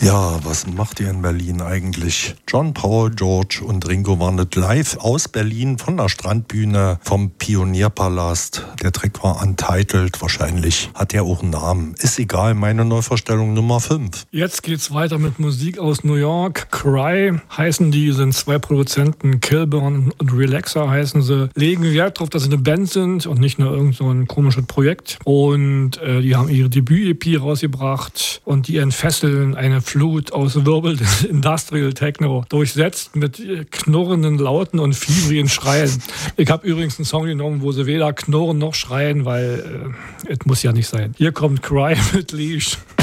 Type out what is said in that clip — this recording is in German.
Ja, was macht ihr in Berlin eigentlich? John, Paul, George und Ringo waren nicht live aus Berlin von der Strandbühne vom Pionierpalast. Der Track war Untitled, wahrscheinlich hat er auch einen Namen. Ist egal, meine Neuvorstellung Nummer 5. Jetzt geht's weiter mit Musik aus New York. Cry heißen die, sind zwei Produzenten, Kilburn und Relaxer heißen sie. Legen Wert darauf, dass sie eine Band sind und nicht nur irgend so ein komisches Projekt. Und die haben ihre Debüt-EP rausgebracht und die entfesseln eine Flut aus Wirbel des Industrial Techno, durchsetzt mit knurrenden Lauten und fiebrigen Schreien. Ich habe übrigens einen Song genommen, wo sie weder knurren noch schreien, weil es muss ja nicht sein. Hier kommt Cry mit Leash.